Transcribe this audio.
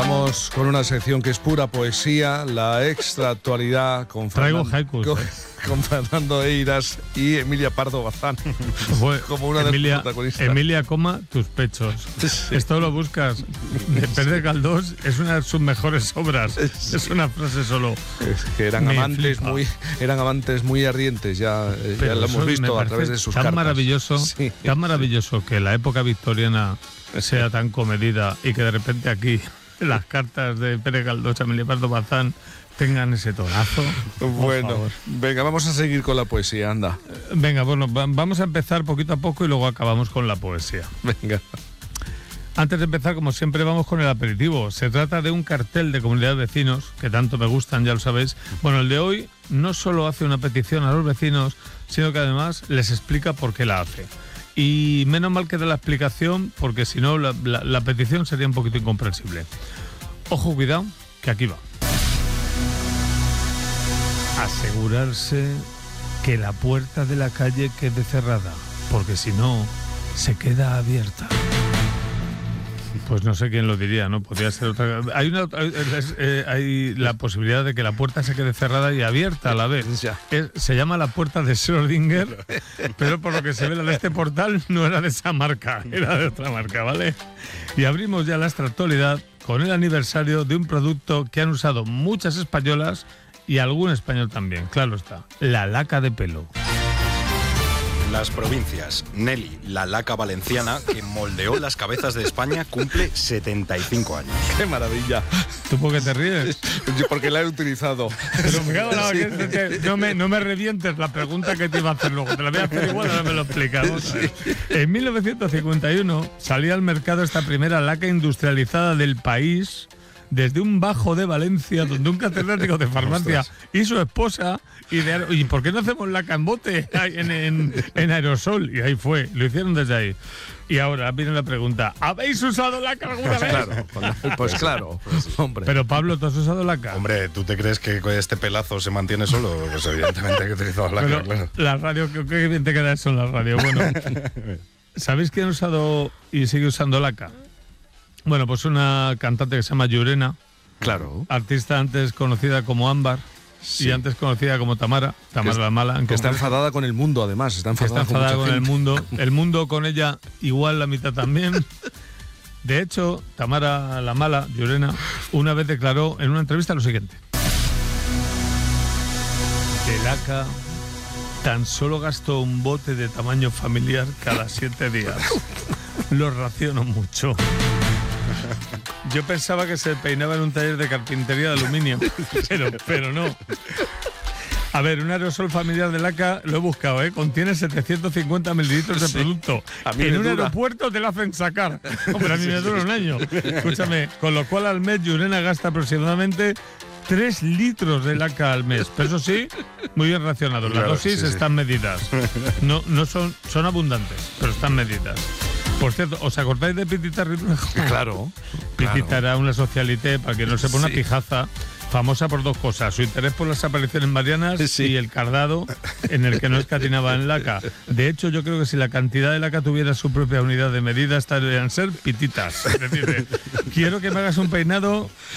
Vamos con una sección que es pura poesía, la extra actualidad con Traigo haikus, con Fernando Eiras y Emilia Pardo Bazán como una de las protagonistas. Emilia, coma tus pechos. Sí. Esto lo buscas. De Pérez Galdós es una de sus mejores obras. Sí. Es una frase solo. Es que eran amantes muy ardientes, ya lo hemos visto a través de sus cartas. Tan maravilloso que la época victoriana sea tan comedida y que de repente aquí las cartas de Pérez Galdós a Emilia Pardo Bazán tengan ese tonazo. Bueno, venga, vamos a seguir con la poesía, anda. Venga, bueno, vamos a empezar poquito a poco y luego acabamos con la poesía. Venga. Antes de empezar, como siempre, vamos con el aperitivo. Se trata de un cartel de comunidad de vecinos, que tanto me gustan, ya lo sabéis. Bueno, el de hoy no solo hace una petición a los vecinos, sino que además les explica por qué la hace. Y menos mal que da la explicación, porque si no, la petición sería un poquito incomprensible. Ojo, cuidado, que aquí va. Asegurarse que la puerta de la calle quede cerrada, porque si no, se queda abierta. Pues no sé quién lo diría, ¿no? Podría ser otra. Hay la posibilidad de que la puerta se quede cerrada y abierta a la vez. Se llama la puerta de Schrödinger, pero por lo que se ve en este portal no era de esa marca, era de otra marca, ¿vale? Y abrimos ya la actualidad con el aniversario de un producto que han usado muchas españolas y algún español también, claro está, la laca de pelo. Las provincias. Nelly, la laca valenciana, que moldeó las cabezas de España, cumple 75 años. ¡Qué maravilla! ¿Tú por qué te ríes? Yo porque la he utilizado. Pero me cago en la no me revientes la pregunta que te iba a hacer luego. Te la voy a hacer igual, ahora me lo explicamos. Sí. En 1951 salía al mercado esta primera laca industrializada del país, desde un bajo de Valencia, donde un catedrático de farmacia y su esposa ¿y por qué no hacemos laca en bote en aerosol? Y ahí fue, lo hicieron desde ahí. Y ahora viene la pregunta, ¿habéis usado laca alguna vez? Pues claro, hombre. Pero Pablo, ¿tú has usado laca? Hombre, ¿tú te crees que este pelazo se mantiene solo? Pues evidentemente hay que utilizar laca, pero, claro. La radio, qué bien te queda eso en la radio. Bueno, ¿sabéis quién ha usado y sigue usando laca? Bueno, pues una cantante que se llama Llurena. Claro. Artista antes conocida como Ámbar. Sí. Y antes conocida como Tamara la Mala. Que está enfadada con el mundo, además. Está enfadada con el mundo. El mundo con ella, igual la mitad también. De hecho, Tamara la Mala, Llurena, una vez declaró en una entrevista lo siguiente. De laca tan solo gastó un bote de tamaño familiar cada 7 días. Lo raciono mucho. Yo pensaba que se peinaba en un taller de carpintería de aluminio, pero no. A ver, un aerosol familiar de laca, lo he buscado, contiene 750 mililitros de producto. En un aeropuerto te lo hacen sacar. Hombre, a mí me dura un año. Escúchame, con lo cual al mes Llurena gasta aproximadamente 3 litros de laca al mes. Pero eso sí, muy bien racionado. Las dosis están medidas. No son abundantes, pero están medidas. Por cierto, ¿os acordáis de Pitita Ritmejo? Claro. Pitita era una socialité, para que no sepa, una pijaza, famosa por 2 cosas: su interés por las apariciones marianas y el cardado, en el que no escatinaba en laca. De hecho, yo creo que si la cantidad de laca tuviera su propia unidad de medida, estarían ser pititas. Es decir, quiero que me hagas un peinado